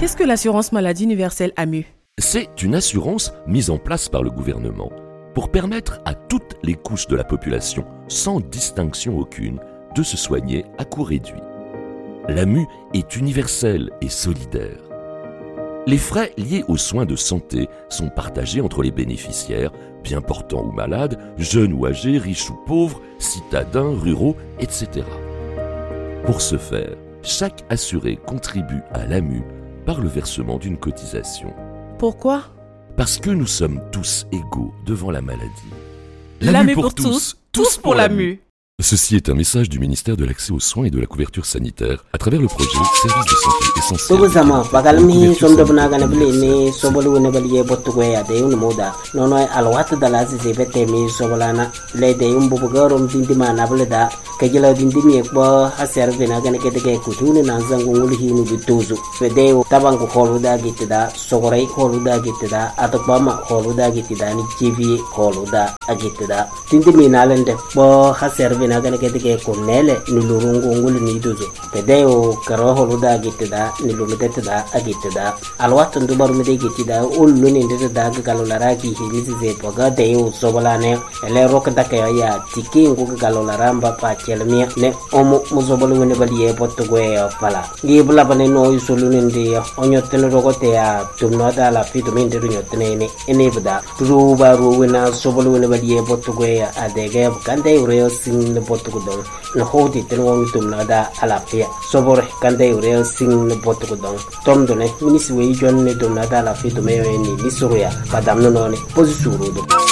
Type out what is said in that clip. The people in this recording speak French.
Qu'est-ce que l'assurance maladie universelle AMU? C'est une assurance mise en place par le gouvernement pour permettre à toutes les couches de la population, sans distinction aucune, de se soigner à coût réduit. L'AMU est universelle et solidaire. Les frais liés aux soins de santé sont partagés entre les bénéficiaires, bien portants ou malades, jeunes ou âgés, riches ou pauvres, citadins, ruraux, etc. Pour ce faire, chaque assuré contribue à l'AMU par le versement d'une cotisation. Pourquoi? Parce que nous sommes tous égaux devant la maladie. L'AMU pour tous, tous pour l'AMU. Ceci est un message du ministère de l'Accès aux soins et de la couverture sanitaire à travers le projet Service de santé essentiel. Tugusama pagalmi sondobna gana blini sobolu ne baliye botugwe ya de moda nono alwat dala si bete mi sobolana le de umbugorom dindima na bleda kejela dindimi ekbo haser bena gana kedege kutunu na zangu ngul hinu bituzu fede tabangu holuda gitida sogorai holuda gitida atokbama holuda gitida ni jivi holuda agitida dindimi na lende bo haser nagana kedike konele nilurungu ngul ni duzo pedeo karo holuda gitida nilumedetida agitida alwatu ndubaru mede gitida ullu ni ndeda galolara ki hilisi ze poga deo sobolane ele rokda kaya tiki ngu galolara mba pa chelmia ne omo muzobolu ne baliye potugwe pala ngibula bane no isulu ndi onyotene rogote ya tumnoda la fitu minde nyotene ne enebda ruba ruwena sobolu ne baliye potugwe adege kande ureo sing ne potugudong na hodi tenwong tumnoda alafia sobore kande ureo sing ne potugudong tomdone minisi we jon ne tumnoda la fitu meyo ni misuruya padamno ne pozisuru do